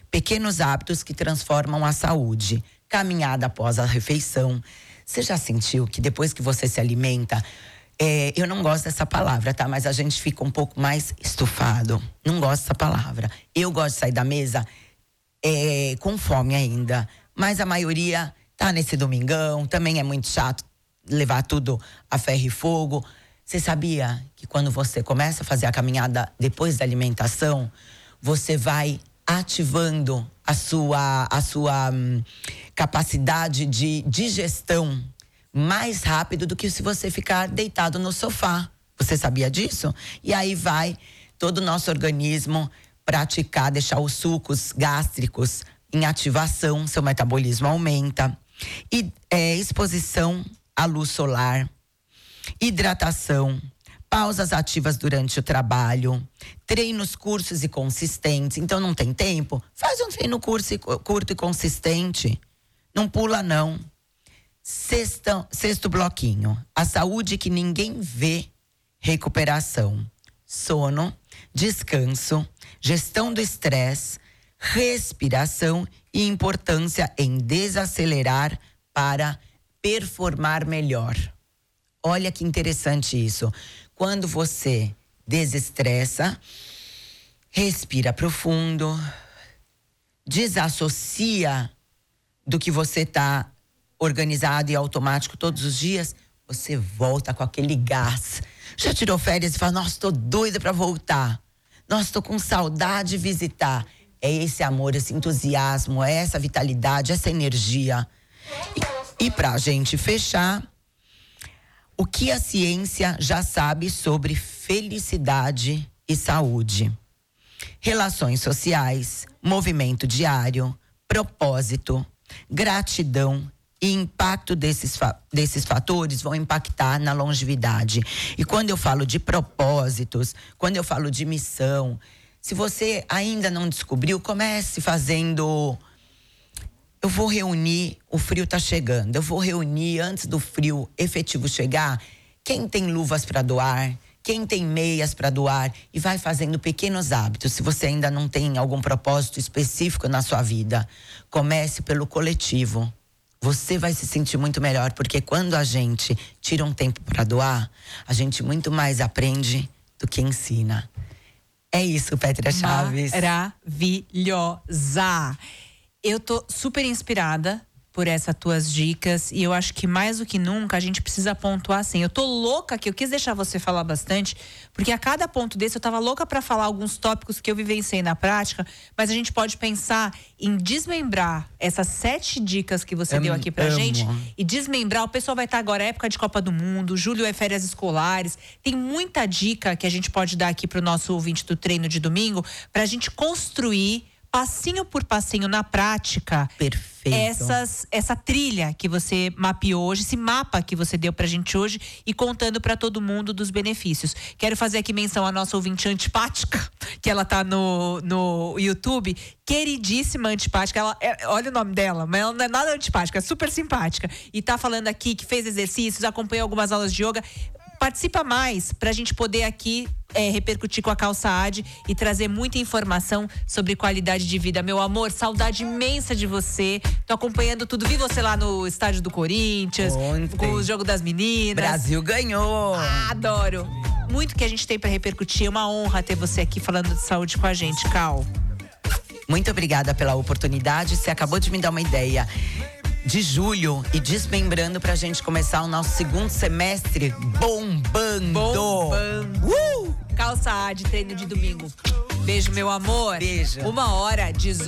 pequenos hábitos que transformam a saúde. Caminhada após a refeição. Você já sentiu que depois que você se alimenta, eu não gosto dessa palavra, tá? Mas a gente fica um pouco mais estufado. Não gosto dessa palavra. Eu gosto de sair da mesa com fome ainda. Mas a maioria tá nesse domingão. Também é muito chato levar tudo a ferro e fogo. Você sabia que quando você começa a fazer a caminhada depois da alimentação, você vai ativando a sua capacidade de digestão mais rápido do que se você ficar deitado no sofá. Você sabia disso? E aí vai todo o nosso organismo praticar, deixar os sucos gástricos em ativação, seu metabolismo aumenta. E exposição à luz solar, hidratação, pausas ativas durante o trabalho, treinos curtos e consistentes. Então não tem tempo? Faz um treino curto e consistente. Não pula não. Sexto bloquinho. A saúde que ninguém vê. Recuperação. Sono, descanso, gestão do estresse, respiração e importância em desacelerar para performar melhor. Olha que interessante isso. Quando você desestressa, respira profundo, desassocia do que você está organizado e automático todos os dias, você volta com aquele gás. Já tirou férias e fala, nossa, tô doida para voltar. Nossa, tô com saudade de visitar. É esse amor, esse entusiasmo, é essa vitalidade, essa energia. E pra gente fechar, o que a ciência já sabe sobre felicidade e saúde? Relações sociais, movimento diário, propósito, gratidão e impacto desses fatores vão impactar na longevidade. E quando eu falo de propósitos, quando eu falo de missão, se você ainda não descobriu, comece fazendo... Eu vou reunir, o frio tá chegando, eu vou reunir antes do frio efetivo chegar, quem tem luvas para doar, quem tem meias para doar, e vai fazendo pequenos hábitos. Se você ainda não tem algum propósito específico na sua vida, comece pelo coletivo. Você vai se sentir muito melhor, porque quando a gente tira um tempo para doar, a gente muito mais aprende do que ensina. É isso, Pétria Chaves. Maravilhosa! Eu tô super inspirada por essas tuas dicas e eu acho que mais do que nunca a gente precisa pontuar assim. Eu tô louca que eu quis deixar você falar bastante, porque a cada ponto desse eu tava louca para falar alguns tópicos que eu vivenciei na prática, mas a gente pode pensar em desmembrar essas 7 dicas que você deu aqui pra gente e desmembrar. O pessoal vai estar agora, época de Copa do Mundo, julho é férias escolares, tem muita dica que a gente pode dar aqui pro nosso ouvinte do treino de domingo pra gente construir passinho por passinho na prática. Perfeito. Essa trilha que você mapeou hoje, esse mapa que você deu pra gente hoje e contando pra todo mundo dos benefícios. Quero fazer aqui menção à nossa ouvinte antipática, que ela tá no YouTube, queridíssima antipática. Olha o nome dela, mas ela não é nada antipática, é super simpática. E tá falando aqui que fez exercícios, acompanhou algumas aulas de yoga. Participa mais pra gente poder aqui repercutir com a Calça AD e trazer muita informação sobre qualidade de vida. Meu amor, saudade imensa de você. Tô acompanhando tudo. Vi você lá no estádio do Corinthians, com o jogo das meninas. Brasil ganhou. Adoro. Muito que a gente tem pra repercutir. É uma honra ter você aqui falando de saúde com a gente, Cal. Muito obrigada pela oportunidade. Você acabou de me dar uma ideia. De julho e desmembrando pra gente começar o nosso segundo semestre bombando. Calça AD, treino de domingo. Beijo, meu amor. Beijo. 1h18.